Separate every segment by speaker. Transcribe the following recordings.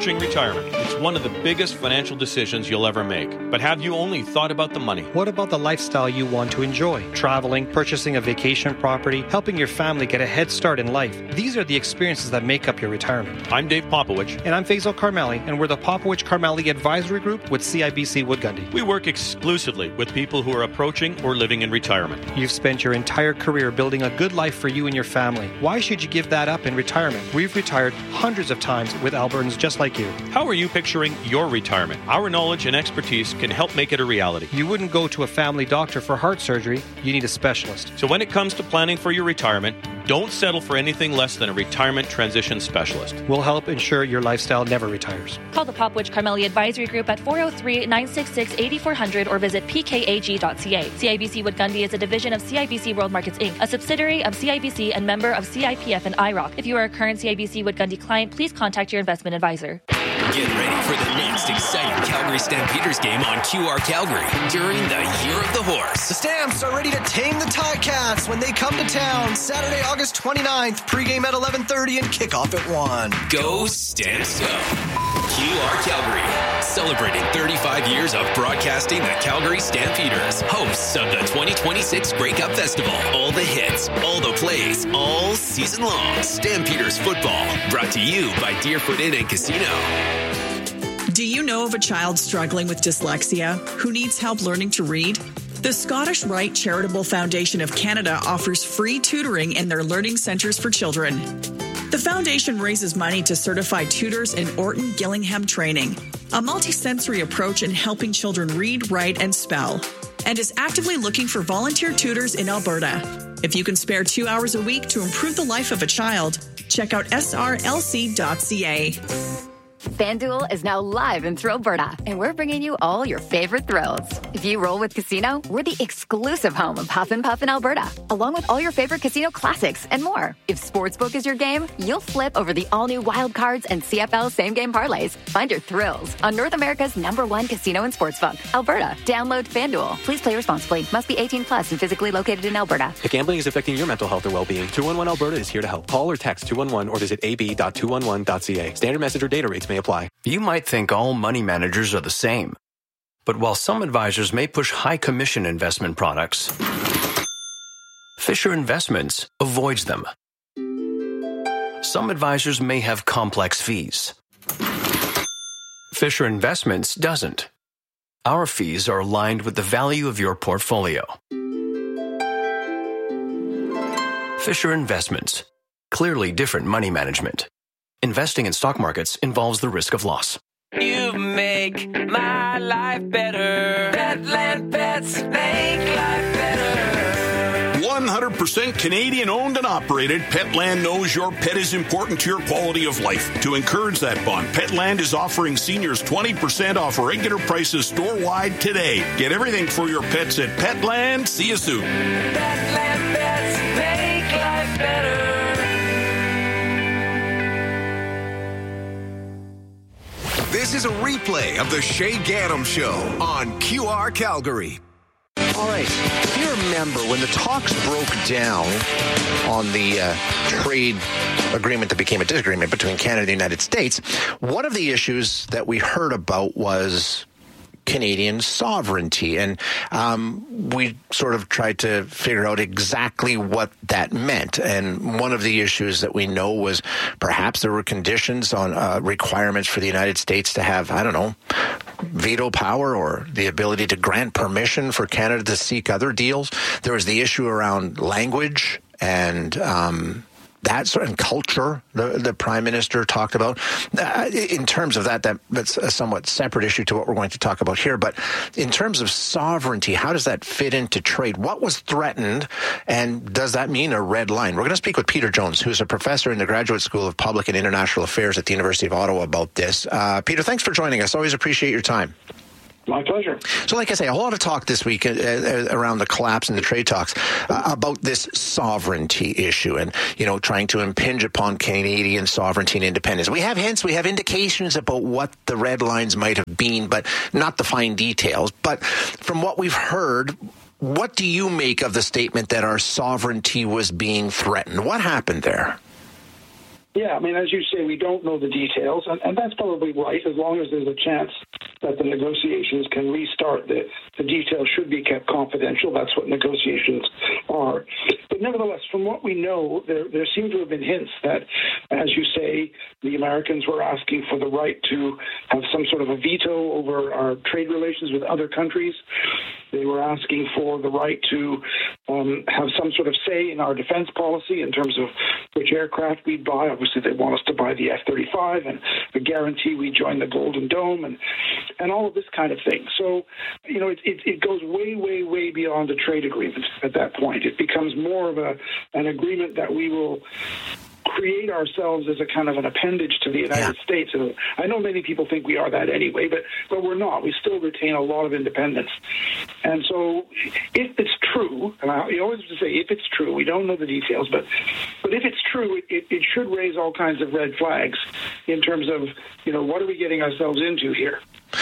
Speaker 1: approaching retirement. It's one of the biggest financial decisions you'll ever make. But have you only thought about the money?
Speaker 2: What about the lifestyle you want to enjoy? Traveling, purchasing a vacation property, helping your family get a head start in life. These are the experiences that make up your retirement.
Speaker 1: I'm Dave Popowich.
Speaker 2: And I'm Faisal Karmali, and we're the Popowich Karmali Advisory Group with CIBC Wood Gundy.
Speaker 1: We work exclusively with people who are approaching or living in retirement.
Speaker 2: You've spent your entire career building a good life for you and your family. Why should you give that up in retirement? We've retired hundreds of times with Albertans just like you.
Speaker 1: How are you picturing your retirement? Our knowledge and expertise can help make it a reality.
Speaker 2: You wouldn't go to a family doctor for heart surgery. You need a specialist.
Speaker 1: So when it comes to planning for your retirement, don't settle for anything less than a retirement transition specialist.
Speaker 2: We'll help ensure your lifestyle never retires.
Speaker 3: Call the Popowich Karmali Advisory Group at 403-966-8400 or visit pkag.ca. CIBC Wood Gundy is a division of CIBC World Markets Inc., a subsidiary of CIBC and member of CIPF and IROC. If you are a current CIBC Wood Gundy client, please contact your investment advisor.
Speaker 4: Get ready for the next exciting Calgary Stampeders game on QR Calgary during the Year of the Horse.
Speaker 5: The Stamps are ready to tame the Ticats when they come to town Saturday, August 29th. Pregame at 11:30 and kickoff at 1.
Speaker 4: Go Stamps Go! QR Calgary, celebrating 35 years of broadcasting the Calgary Stampeders, hosts of the 2026 Grey Cup Festival. All the hits, all the plays, all season long. Stampeders football, brought to you by Deerfoot Inn and Casino.
Speaker 6: Do you know of a child struggling with dyslexia who needs help learning to read? The Scottish Rite Charitable Foundation of Canada offers free tutoring in their learning centres for children. The foundation raises money to certify tutors in Orton Gillingham training, a multisensory approach in helping children read, write, and spell, and is actively looking for volunteer tutors in Alberta. If you can spare 2 hours a week to improve the life of a child, check out srlc.ca.
Speaker 7: FanDuel is now live in Thrillberta, and we're bringing you all your favorite thrills. If you roll with Casino, we're the exclusive home of Huff and Puff in Alberta, along with all your favorite casino classics and more. If Sportsbook is your game, you'll flip over the all-new Wild Cards and CFL same-game parlays. Find your thrills on North America's #1 casino and sportsbook, Alberta. Download FanDuel. Please play responsibly. Must be 18 plus and physically located in Alberta.
Speaker 8: If gambling is affecting your mental health or well-being, 211 Alberta is here to help. Call or text 211 or visit ab.211.ca. Standard message or data rates may apply.
Speaker 9: You might think all money managers are the same. But while some advisors may push high commission investment products, Fisher Investments avoids them. Some advisors may have complex fees. Fisher Investments doesn't. Our fees are aligned with the value of your portfolio. Fisher Investments. Clearly different money management. Investing in stock markets involves the risk of loss.
Speaker 10: You make my life better. Petland Pets make life better.
Speaker 11: 100% Canadian owned and operated, Petland knows your pet is important to your quality of life. To encourage that bond, Petland is offering seniors 20% off regular prices store-wide today. Get everything for your pets at Petland. See you soon.
Speaker 10: Petland Pets make life better.
Speaker 12: This is a replay of the Shay Gaddam Show on QR Calgary.
Speaker 13: All right. If you remember, when the talks broke down on the trade agreement that became a disagreement between Canada and the United States, one of the issues that we heard about was Canadian sovereignty. And we sort of tried to figure out exactly what that meant. And one of the issues that we know was perhaps there were conditions on requirements for the United States to have, I don't know, veto power or the ability to grant permission for Canada to seek other deals. There was the issue around language and that sort of culture the Prime Minister talked about. In terms of that's a somewhat separate issue to what we're going to talk about here. But in terms of sovereignty, how does that fit into trade? What was threatened, and does that mean a red line? We're going to speak with Peter Jones, who's a professor in the Graduate School of Public and International Affairs at the University of Ottawa, about this. Peter, thanks for joining us. Always appreciate your time.
Speaker 14: My pleasure.
Speaker 13: So like I say, a whole lot of talk this week around the collapse in the trade talks about this sovereignty issue and, trying to impinge upon Canadian sovereignty and independence. We have hints, we have indications about what the red lines might have been, but not the fine details. But from what we've heard, what do you make of the statement that our sovereignty was being threatened? What happened there?
Speaker 14: Yeah, I mean, as you say, we don't know the details, and that's probably right. As long as there's a chance that the negotiations can restart, the details should be kept confidential. That's what negotiations are. But nevertheless, from what we know, there seem to have been hints that, as you say, the Americans were asking for the right to have some sort of a veto over our trade relations with other countries. They were asking for the right to have some sort of say in our defense policy in terms of which aircraft we'd buy. Obviously, they want us to buy the F-35 and a guarantee we join the Golden Dome and all of this kind of thing. So, you know, it goes way, way, way beyond a trade agreement at that point. It becomes more of an agreement that we will create ourselves as a kind of an appendage to the United States. And I know many people think we are that anyway, but we're not. We still retain a lot of independence. And so if it's true, and I always have to say if it's true, we don't know the details, but if it's true, it should raise all kinds of red flags in terms of, you know, what are we getting ourselves into here?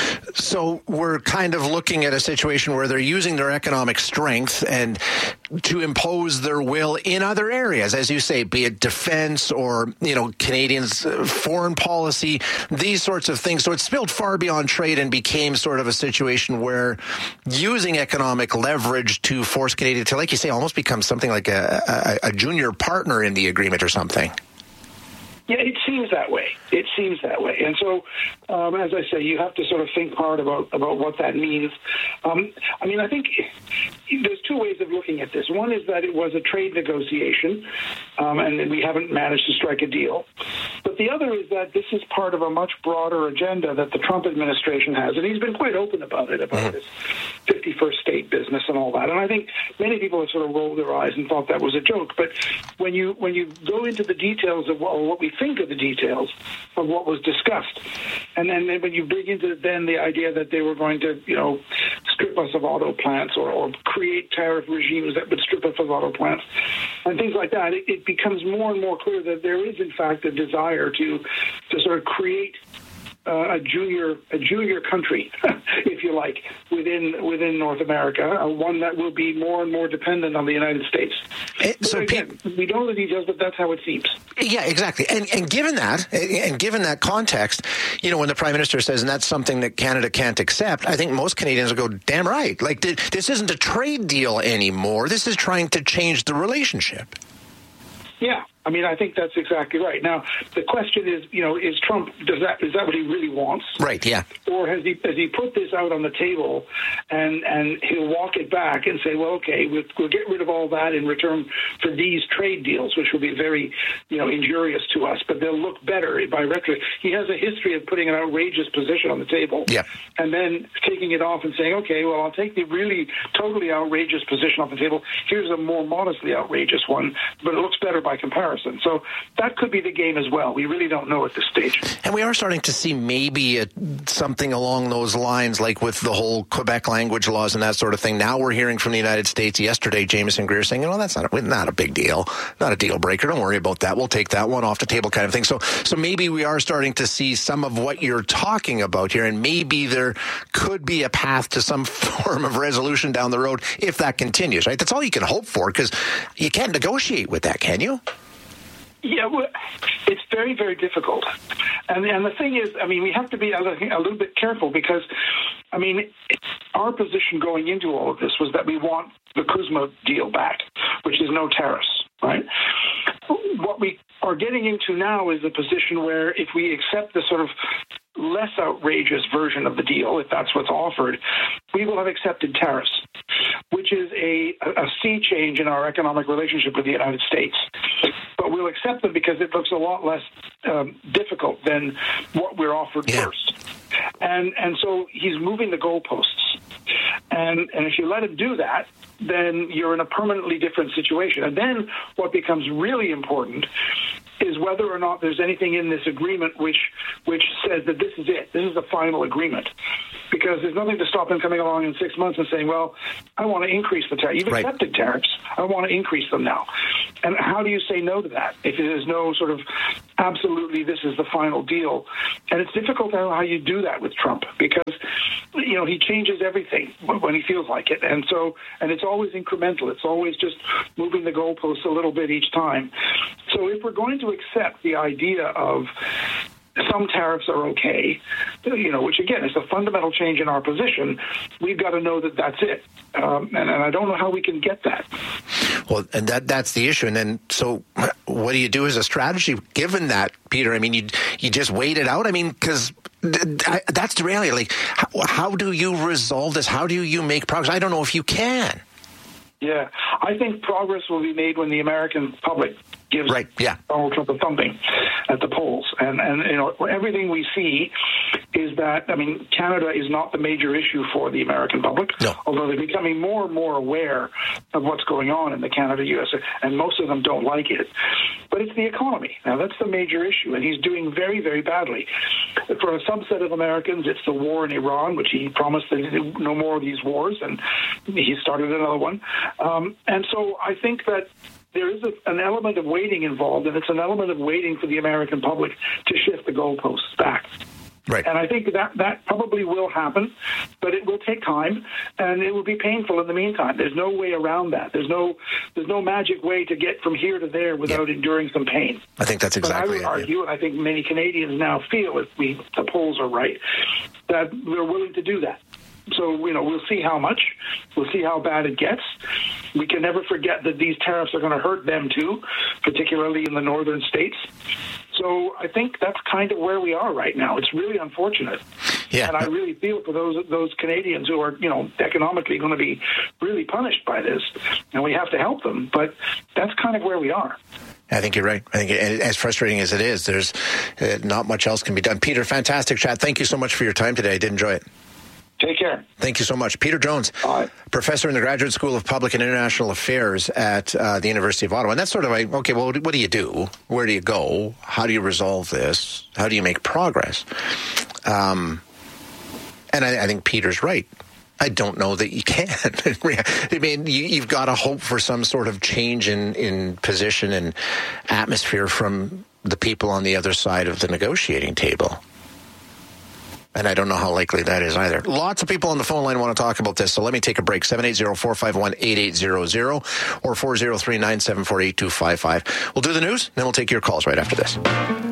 Speaker 13: So we're kind of looking at a situation where they're using their economic strength and to impose their will in other areas, as you say, be it defense or, you know, Canadians' foreign policy, these sorts of things. So it spilled far beyond trade and became sort of a situation where using economic leverage to force Canada to, like you say, almost become something like a junior partner in the agreement or something.
Speaker 14: Yeah, it seems that way. It seems that way. And so, as I say, you have to sort of think hard about what that means. I mean, I think there's two ways of looking at this. One is that it was a trade negotiation, and we haven't managed to strike a deal. But the other is that this is part of a much broader agenda that the Trump administration has, and he's been quite open about it, about this 51st state business and all that. And I think many people have sort of rolled their eyes and thought that was a joke. But when you go into the details of what we think of the details of what was discussed, and then when you bring into the idea that they were going to, you know, strip us of auto plants or create tariff regimes that would strip us of auto plants and things like that, it becomes more and more clear that there is, in fact, a desire to sort of create a junior country, if you like, within North America, one that will be more and more dependent on the United States. So again, we don't know the details, but that's how it seems.
Speaker 13: Yeah, exactly. And given that context, you know, when the Prime Minister says, and that's something that Canada can't accept, I think most Canadians will go, damn right. Like, this isn't a trade deal anymore. This is trying to change the relationship.
Speaker 14: Yeah. I mean, I think that's exactly right. Now, the question is, you know, is Trump, is that what he really wants?
Speaker 13: Right, yeah.
Speaker 14: Or has he put this out on the table and he'll walk it back and say, well, okay, we'll get rid of all that in return for these trade deals, which will be very, you know, injurious to us, but they'll look better by rhetoric. He has a history of putting an outrageous position on the table and then taking it off and saying, okay, well, I'll take the really totally outrageous position off the table. Here's a more modestly outrageous one, but it looks better by comparison. So that could be the game as well. We really don't know at this stage.
Speaker 13: And we are starting to see maybe something along those lines, like with the whole Quebec language laws and that sort of thing. Now we're hearing from the United States yesterday, Jameson Greer saying, you know, that's not a big deal, not a deal breaker. Don't worry about that. We'll take that one off the table kind of thing. So maybe we are starting to see some of what you're talking about here, and maybe there could be a path to some form of resolution down the road if that continues, right? That's all you can hope for, because you can't negotiate with that, can you?
Speaker 14: Yeah, well, it's very, very difficult. And the thing is, I mean, we have to be a little bit careful because, I mean, our position going into all of this was that we want the CUSMA deal back, which is no tariffs, right? What we are getting into now is a position where if we accept the sort of less outrageous version of the deal, if that's what's offered, we will have accepted tariffs, which is a sea change in our economic relationship with the United States. But we'll accept them because it looks a lot less difficult than what we're offered first. And so he's moving the goalposts. And if you let him do that, then you're in a permanently different situation. And then what becomes really important is whether or not there's anything in this agreement which says that this is it. This is the final agreement. Because there's nothing to stop him coming along in 6 months and saying, well, I want to increase the tariff. You've accepted tariffs. I want to increase them now. And how do you say no to that if there's no sort of absolutely this is the final deal? And it's difficult to know how you do that with Trump because he changes everything when he feels like it. And it's always incremental. It's always just moving the goalposts a little bit each time. So if we're going to accept the idea of some tariffs are okay, which again is a fundamental change in our position, we've got to know that that's it. And I don't know how we can get that.
Speaker 13: Well, and that's the issue. And then, so what do you do as a strategy given that, Peter? I mean, you just wait it out? I mean, because that's the reality. Like, how do you resolve this? How do you make progress? I don't know if you can.
Speaker 14: Yeah, I think progress will be made when the American public gives Donald Trump a thumping at the polls. And everything we see is that, Canada is not the major issue for the American public, although they're becoming more and more aware of what's going on in the Canada-US, and most of them don't like it. But it's the economy. Now, that's the major issue, and he's doing very, very badly. For a subset of Americans, it's the war in Iran, which he promised that no more of these wars, and he started another one. And so I think that there is an element of waiting involved, and it's an element of waiting for the American public to shift the goalposts back.
Speaker 13: Right.
Speaker 14: And I think that probably will happen, but it will take time, and it will be painful in the meantime. There's no way around that. There's no magic way to get from here to there without enduring some pain.
Speaker 13: I think that's exactly it.
Speaker 14: But I would argue, and I think many Canadians now feel, if the polls are right, that they're willing to do that. So, we'll see how much. We'll see how bad it gets. We can never forget that these tariffs are going to hurt them too, particularly in the northern states. So I think that's kind of where we are right now. It's really unfortunate.
Speaker 13: Yeah.
Speaker 14: And I really feel for those Canadians who are, economically going to be really punished by this, and we have to help them. But that's kind of where we are.
Speaker 13: I think you're right. I think as frustrating as it is, there's not much else can be done. Peter, fantastic chat. Thank you so much for your time today. I did enjoy it.
Speaker 14: Take care.
Speaker 13: Thank you so much. Peter Jones, professor in the Graduate School of Public and International Affairs at the University of Ottawa. And that's sort of like, okay, well, what do you do? Where do you go? How do you resolve this? How do you make progress? And I think Peter's right. I don't know that you can. I mean, you've got to hope for some sort of change in position and atmosphere from the people on the other side of the negotiating table. And I don't know how likely that is either. Lots of people on the phone line want to talk about this, so let me take a break. 780-451-8800 or 403-974-8255. We'll do the news, then we'll take your calls right after this.